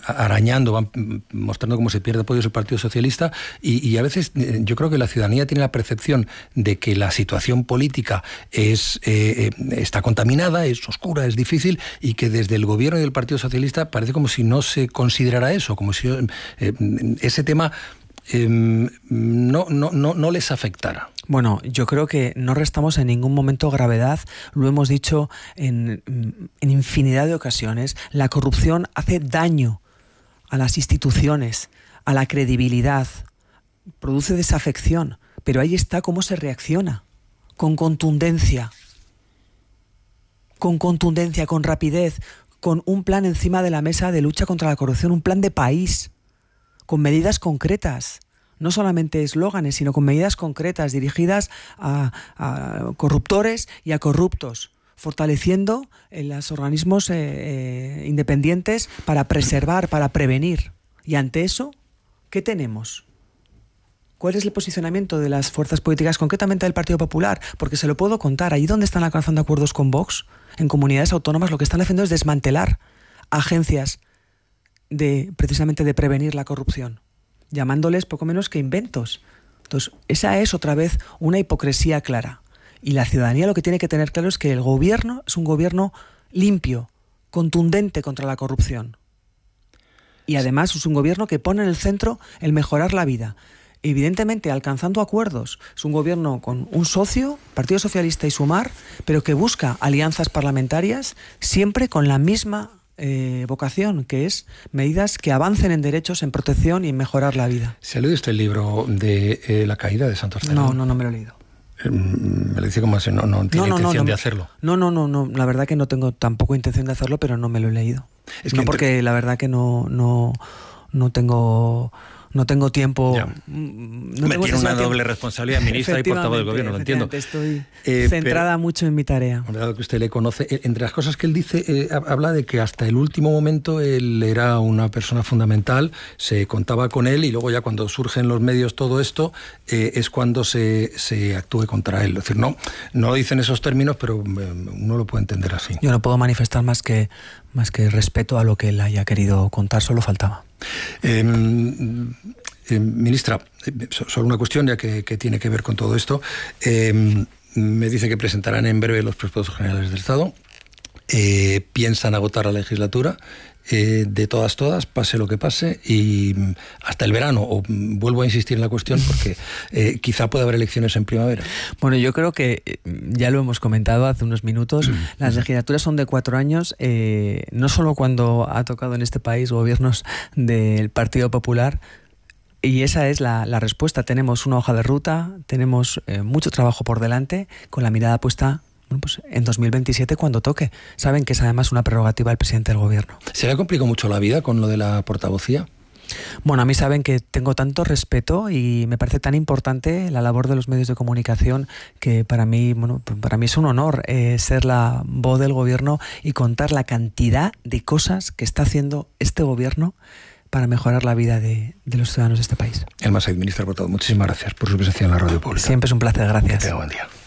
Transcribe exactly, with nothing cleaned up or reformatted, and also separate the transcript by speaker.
Speaker 1: arañando, van mostrando cómo se pierde apoyos el Partido Socialista y, y a veces yo creo que la ciudadanía tiene la percepción de que la situación política es eh, está contaminada, es oscura, es difícil y que desde el gobierno y del Partido Socialista parece como si no se considerara eso, como si eh, ese tema eh, no, no, no, no les afectara.
Speaker 2: Bueno, yo creo que no restamos en ningún momento gravedad, lo hemos dicho en, en infinidad de ocasiones, la corrupción hace daño a las instituciones, a la credibilidad, produce desafección, pero ahí está cómo se reacciona, con contundencia, con contundencia, con rapidez, con un plan encima de la mesa de lucha contra la corrupción, un plan de país, con medidas concretas. No solamente eslóganes, sino con medidas concretas dirigidas a, a corruptores y a corruptos, fortaleciendo eh, los organismos eh, eh, independientes para preservar, para prevenir. Y ante eso, ¿qué tenemos? ¿Cuál es el posicionamiento de las fuerzas políticas, concretamente del Partido Popular? Porque se lo puedo contar. Allí donde están alcanzando acuerdos con Vox, en comunidades autónomas, lo que están haciendo es desmantelar agencias de, precisamente de prevenir la corrupción, llamándoles poco menos que inventos. Entonces, esa es otra vez una hipocresía clara. Y la ciudadanía lo que tiene que tener claro es que el gobierno es un gobierno limpio, contundente contra la corrupción. Y además es un gobierno que pone en el centro el mejorar la vida. Evidentemente alcanzando acuerdos. Es un gobierno con un socio, Partido Socialista y Sumar, pero que busca alianzas parlamentarias siempre con la misma Eh, vocación, que es medidas que avancen en derechos, en protección y en mejorar la vida.
Speaker 1: ¿Se ha leído usted el libro de eh, La caída de Santos Cerdán?
Speaker 2: No, no, no me lo he leído.
Speaker 1: Eh, me lo dice como así, no, no tiene no, no, intención no, no, de hacerlo.
Speaker 2: No, no, no, no, la verdad que no tengo tampoco intención de hacerlo, pero no me lo he leído. Es no que porque entre... la verdad que no, no, no tengo... No tengo tiempo...
Speaker 1: Ya.
Speaker 2: No
Speaker 1: me
Speaker 2: tengo
Speaker 1: tiene una
Speaker 2: tiempo.
Speaker 1: doble responsabilidad, ministra y portavoz del gobierno, lo entiendo.
Speaker 2: Estoy eh, centrada pero, mucho en mi tarea.
Speaker 1: Dado que usted le conoce, entre las cosas que él dice, eh, habla de que hasta el último momento él era una persona fundamental, se contaba con él y luego ya cuando surge en los medios todo esto, eh, es cuando se, se actúe contra él. Es decir, no, no lo dice en esos términos, pero uno lo puede entender así.
Speaker 2: Yo no puedo manifestar más que, más que respeto a lo que él haya querido contar, solo faltaba.
Speaker 1: Eh, eh, ministra, solo una cuestión ya que, que tiene que ver con todo esto. Eh, me dice que presentarán en breve los presupuestos generales del Estado. Eh, piensan agotar la legislatura eh, de todas, todas, pase lo que pase, y hasta el verano, o vuelvo a insistir en la cuestión porque eh, quizá pueda haber elecciones en primavera.
Speaker 2: Bueno, yo creo que ya lo hemos comentado hace unos minutos, las legislaturas son de cuatro años, eh, no solo cuando ha tocado en este país gobiernos del Partido Popular, y esa es la, la respuesta. Tenemos una hoja de ruta, tenemos eh, mucho trabajo por delante, con la mirada puesta bueno, pues en dos mil veintisiete cuando toque. Saben que es además una prerrogativa del presidente del gobierno.
Speaker 1: ¿Se le ha complicado mucho la vida con lo de la portavocía?
Speaker 2: Bueno, a mí saben que tengo tanto respeto y me parece tan importante la labor de los medios de comunicación que para mí, bueno, para mí es un honor eh, ser la voz del gobierno y contar la cantidad de cosas que está haciendo este gobierno para mejorar la vida de, de los ciudadanos de este país.
Speaker 1: Elma Said, ministra portavoz, muchísimas gracias por su presencia en la radio pública.
Speaker 2: Siempre es un placer, gracias.
Speaker 1: Que tenga buen día.